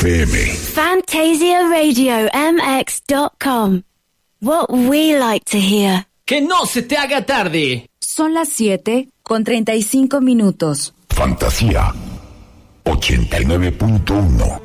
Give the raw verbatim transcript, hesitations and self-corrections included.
F M. Fantasia Radio M X dot com. What we like to hear. ¡Que no se te haga tarde! Son las siete con treinta y cinco minutos. Fantasía ochenta y nueve punto uno.